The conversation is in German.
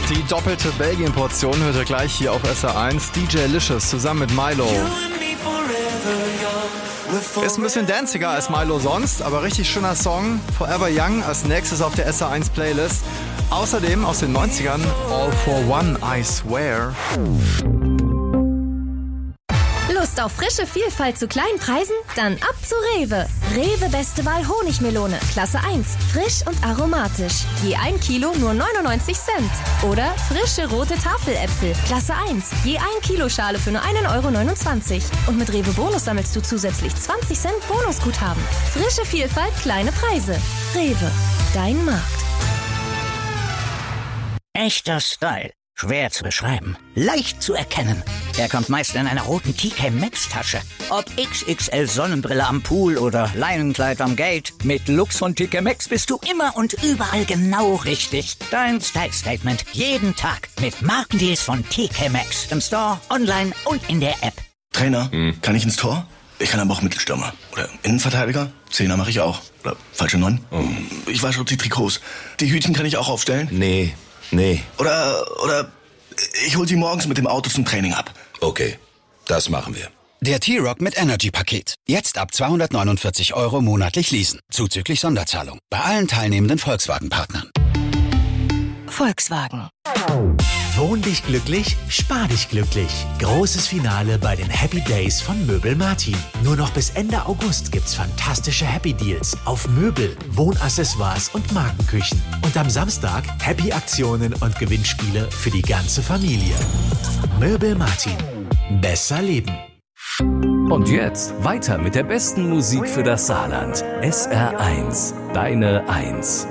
Die doppelte Belgien-Portion hört ihr gleich hier auf SR1. DJ Licious zusammen mit Milo. Ist ein bisschen danciger als Milo sonst, aber richtig schöner Song. Forever Young als nächstes auf der SR1 Playlist. Außerdem aus den 90ern All for One, I Swear. Lust auf frische Vielfalt zu kleinen Preisen? Dann ab zu Rewe. Rewe Beste Wahl Honigmelone, Klasse 1, frisch und aromatisch. Je 1 Kilo nur 99 Cent. Oder frische rote Tafeläpfel, Klasse 1, je 1 Kilo Schale für nur 1,29 €. Und mit Rewe Bonus sammelst du zusätzlich 20 Cent Bonusguthaben. Frische Vielfalt, kleine Preise. Rewe, dein Markt. Echter Style. Schwer zu beschreiben. Leicht zu erkennen. Er kommt meist in einer roten TK Maxx Tasche. Ob XXL Sonnenbrille am Pool oder Leinenkleid am Gate. Mit Lux von TK Maxx bist du immer und überall genau richtig. Dein Style-Statement. Jeden Tag. Mit Markendeals von TK Maxx. Im Store, online und in der App. Trainer, kann ich ins Tor? Ich kann aber auch Mittelstürmer. Oder Innenverteidiger? Zehner mache ich auch. Oder falsche 9? Ich wasche die Trikots. Die Hütchen kann ich auch aufstellen? Nee. Oder ich hol sie morgens mit dem Auto zum Training ab. Okay, das machen wir. Der T-Rock mit Energy-Paket. Jetzt ab 249 € monatlich leasen. Zuzüglich Sonderzahlung. Bei allen teilnehmenden Volkswagen-Partnern. Volkswagen. Wohn dich glücklich, spar dich glücklich. Großes Finale bei den Happy Days von Möbel Martin. Nur noch bis Ende August gibt's fantastische Happy Deals auf Möbel, Wohnaccessoires und Markenküchen. Und am Samstag Happy Aktionen und Gewinnspiele für die ganze Familie. Möbel Martin. Besser leben. Und jetzt weiter mit der besten Musik für das Saarland. SR1, deine 1.